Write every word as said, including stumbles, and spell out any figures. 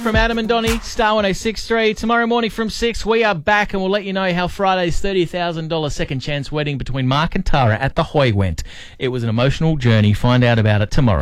From Adam and Donnie, Star one oh six point three. Tomorrow morning from six, we are back and we'll let you know how Friday's thirty thousand dollars second chance wedding between Mark and Tara at the Hoy went. It was an emotional journey. Find out about it tomorrow.